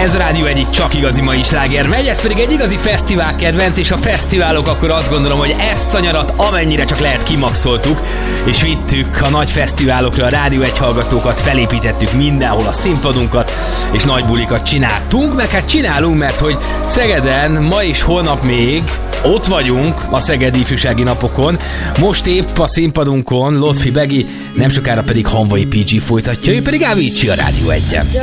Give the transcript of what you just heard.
Ez a Rádió egyik csak igazi mai sláger megy, ez pedig egy igazi fesztivál kedvenc, és a fesztiválok akkor azt gondolom, hogy ezt a nyarat amennyire csak lehet kimaxoltuk, és vittük a nagy fesztiválokra a Rádió egy hallgatókat, felépítettük mindenhol a színpadunkat, és nagy bulikat csináltunk, meg hát csinálunk, mert hogy Szegeden ma és holnap még ott vagyunk a Szegedi Ifjúsági Napokon. Most épp a színpadunkon Lotfi Begi, nem sokára pedig Hanvai PG folytatja, ő pedig Avicii a Rádió 1-en.